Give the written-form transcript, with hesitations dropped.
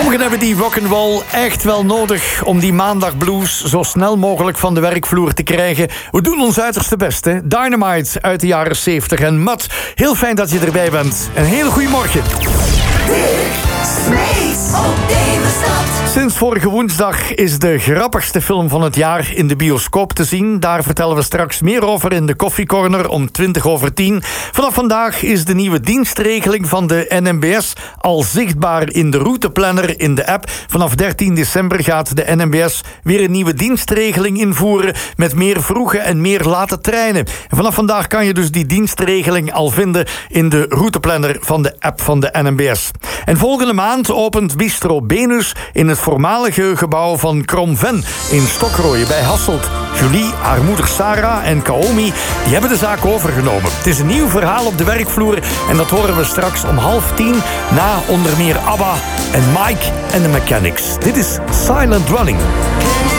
Sommigen hebben die rock'n'roll echt wel nodig om die maandagblues zo snel mogelijk van de werkvloer te krijgen. We doen ons uiterste best, hè. Dynamite uit de jaren 70 en Matt. Heel fijn dat je erbij bent. Een hele goede morgen. Dick Smeets op deze stad. Sinds vorige woensdag is de grappigste film van het jaar in de bioscoop te zien. Daar vertellen we straks meer over in de Coffee Corner om 10:20. Vanaf vandaag is de nieuwe dienstregeling van de NMBS al zichtbaar in de routeplanner in de app. Vanaf 13 december gaat de NMBS weer een nieuwe dienstregeling invoeren met meer vroege en meer late treinen. En vanaf vandaag kan je dus die dienstregeling al vinden in de routeplanner van de app van de NMBS. En volgende maand opent Bistro Benus in het voormalige gebouw van Kromven in Stockrooien bij Hasselt. Julie, haar moeder Sarah en Kaomi, die hebben de zaak overgenomen. Het is een nieuw verhaal op de werkvloer en dat horen we straks om 9:30 na onder meer ABBA en Mike and the Mechanics. Dit is Silent Running.